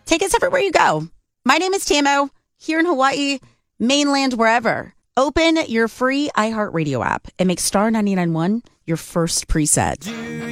Take us everywhere you go. My name is Tamo, here in Hawaii, mainland, wherever. Open your free iHeartRadio app and make Star 99.1 your first preset.